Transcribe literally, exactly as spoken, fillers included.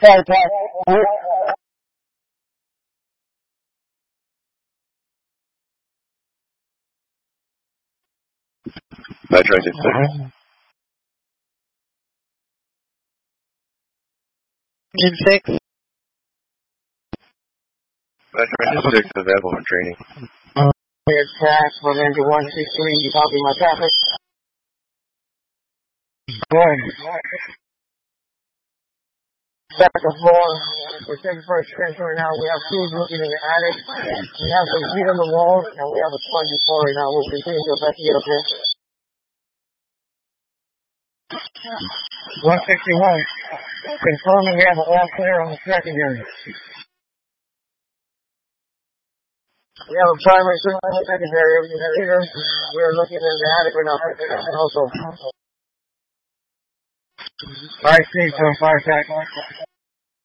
Sorry, Pat. Metro six. Engine six. Metro six available for training. Cleared crash for engine one six three. You copy my traffic? Good. Second floor. We're taking first extension right now. We have crews looking in the attic. We have some feet on the walls, and we have a twenty-four right now. We'll continue to investigate, okay? one sixty-one. Confirming we have a all clear on the secondary. We have a primary signal on the secondary. Everything is clear. We're looking in the attic right now. And also. Five six on fire attack.